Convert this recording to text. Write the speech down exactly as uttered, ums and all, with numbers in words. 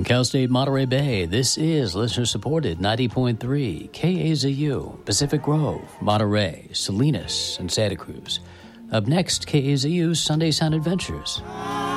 From Cal State Monterey Bay, this is listener-supported ninety point three K A Z U, Pacific Grove, Monterey, Salinas, and Santa Cruz. Up next, K A Z U's Sunday Sound Adventures.